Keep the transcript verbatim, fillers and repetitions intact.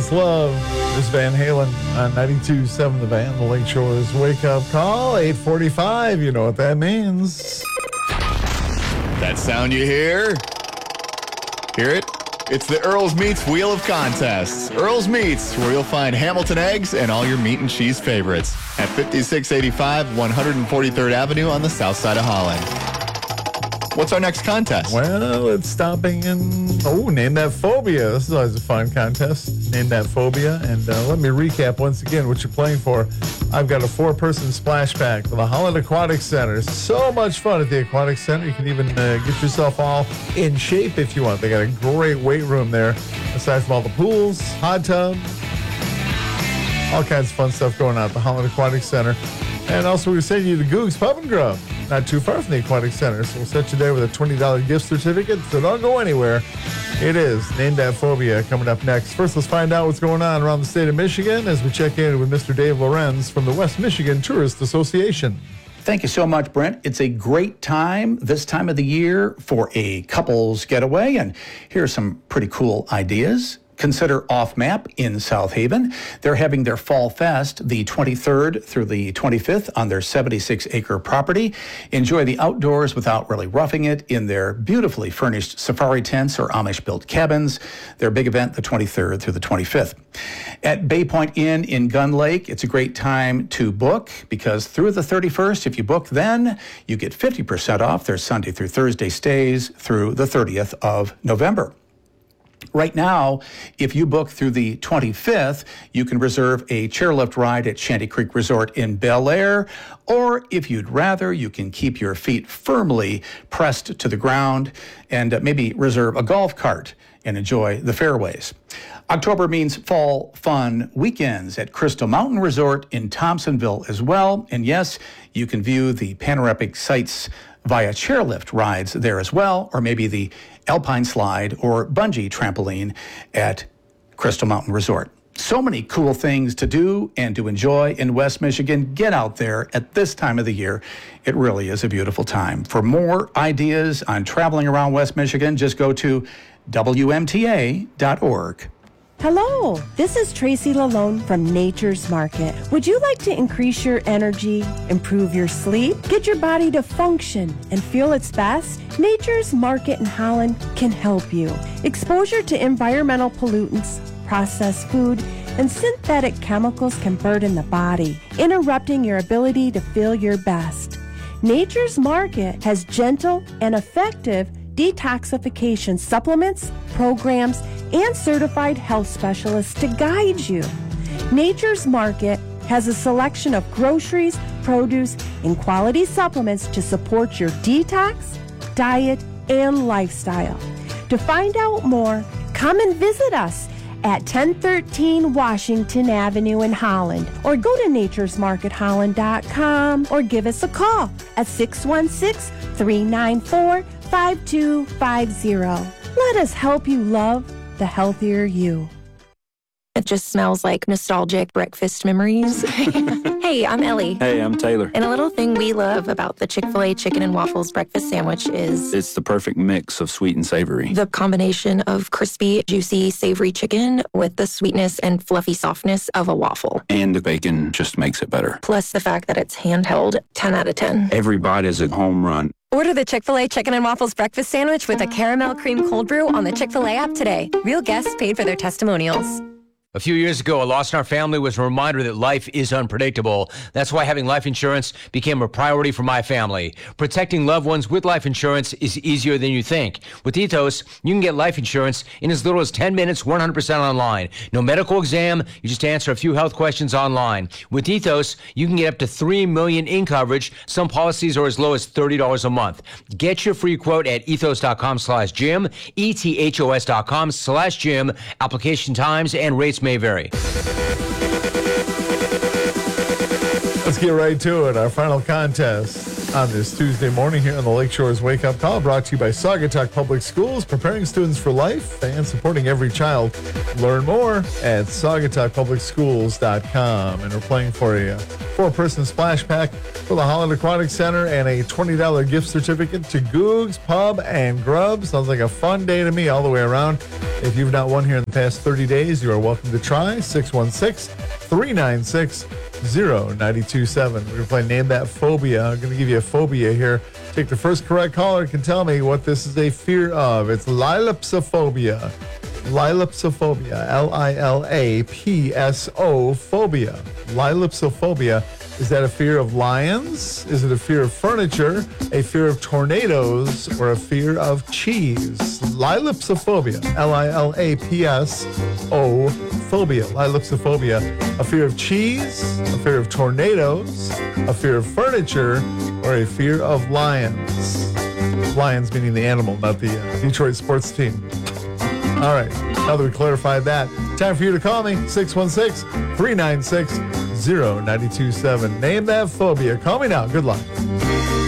Endless Love. This is Van Halen on ninety-two point seven The Van, the Lakeshore's Wake Up Call, eight forty-five. You know what that means. That sound you hear? Hear it? It's the Earl's Meats Wheel of Contests. Earl's Meats, where you'll find Hamilton eggs and all your meat and cheese favorites at fifty-six eighty-five one hundred forty-third Avenue on the south side of Holland. What's our next contest? Well, it's stopping in, oh, Name That Phobia. This is always a fun contest. Name That Phobia. And uh, let me recap once again what you're playing for. I've got a four-person splash pack for the Holland Aquatic Center. So much fun at the Aquatic Center. You can even uh, get yourself all in shape if you want. They got a great weight room there. Aside from all the pools, hot tub, all kinds of fun stuff going on at the Holland Aquatic Center. And also, we're sending you to Goog's Pub and Grub, not too far from the Aquatic Center. So we'll set you there with a twenty dollars gift certificate, so don't go anywhere. It is Name That Phobia coming up next. First, let's find out what's going on around the state of Michigan as we check in with Mister Dave Lorenz from the West Michigan Tourist Association. Thank you so much, Brent. It's a great time this time of the year for a couples getaway, and here are some pretty cool ideas. Consider Off Map in South Haven. They're having their Fall Fest the twenty-third through the twenty-fifth on their seventy-six acre property. Enjoy the outdoors without really roughing it in their beautifully furnished safari tents or Amish-built cabins. Their big event the twenty-third through the twenty-fifth. At Bay Point Inn in Gun Lake, it's a great time to book because through the thirty-first, if you book then, you get fifty percent off their Sunday through Thursday stays through the thirtieth of November. Right now, if you book through the twenty-fifth, you can reserve a chairlift ride at Shanty Creek Resort in Bel Air, or if you'd rather, you can keep your feet firmly pressed to the ground and uh, maybe reserve a golf cart and enjoy the fairways. October means fall fun weekends at Crystal Mountain Resort in Thompsonville as well. And yes, you can view the panoramic sights via chairlift rides there as well, or maybe the Alpine Slide or Bungee Trampoline at Crystal Mountain Resort. So many cool things to do and to enjoy in West Michigan. Get out there at this time of the year. It really is a beautiful time. For more ideas on traveling around West Michigan, just go to W M T A dot org. Hello, this is Tracy Lalone from Nature's Market. Would you like to increase your energy, improve your sleep, get your body to function and feel its best? Nature's Market in Holland can help you. Exposure to environmental pollutants, processed food, and synthetic chemicals can burden the body, interrupting your ability to feel your best. Nature's Market has gentle and effective detoxification supplements, programs, and certified health specialists to guide you. Nature's Market has a selection of groceries, produce, and quality supplements to support your detox, diet, and lifestyle. To find out more, come and visit us at ten thirteen Washington Avenue in Holland, or go to natures market holland dot com, or give us a call at six one six, three nine four, five two five zero. Let us help you love the healthier you. It just smells like nostalgic breakfast memories. Hey, I'm Ellie. Hey, I'm Taylor. And a little thing we love about the Chick-fil-A Chicken and Waffles breakfast sandwich is... It's the perfect mix of sweet and savory. The combination of crispy, juicy, savory chicken with the sweetness and fluffy softness of a waffle. And the bacon just makes it better. Plus the fact that it's handheld, ten out of ten. Every bite is a home run. Order the Chick-fil-A Chicken and Waffles breakfast sandwich with a caramel cream cold brew on the Chick-fil-A app today. Real guests paid for their testimonials. A few years ago, a loss in our family was a reminder that life is unpredictable. That's why having life insurance became a priority for my family. Protecting loved ones with life insurance is easier than you think. With Ethos, you can get life insurance in as little as ten minutes, one hundred percent online. No medical exam, you just answer a few health questions online. With Ethos, you can get up to three million dollars in coverage. Some policies are as low as thirty dollars a month. Get your free quote at ethos.com slash Jim, E-T-H-O-S dot com slash Jim. Application times and rates may vary. Let's get right to it. Our final contest. on this Tuesday morning here on the Lakeshore's Wake Up Call, brought to you by Saugatuck Public Schools, preparing students for life and supporting every child. Learn more at saugatuck public schools dot com. And we're playing for a four-person splash pack for the Holland Aquatic Center and a twenty dollars gift certificate to Goog's Pub and Grub. Sounds like a fun day to me all the way around. If you've not won here in the past thirty days, you are welcome to try. six one six, three nine six, zero nine two seven. We're going to play Name That Phobia. I'm going to give you a phobia here. Take the first correct caller can tell me what this is a fear of. It's lilipsophobia. Lilipsophobia. L I L A P S O phobia. Lilipsophobia. Is that a fear of lions? Is it a fear of furniture, a fear of tornadoes, or a fear of cheese? Lilipsophobia. L I L A P S O phobia. Lilipsophobia. A fear of cheese, a fear of tornadoes, a fear of furniture, or a fear of lions. Lions meaning the animal, not the uh, Detroit sports team. All right, now that we clarified that, time for you to call me, six one six, three nine six, zero nine two seven. Name that phobia. Call me now. Good luck.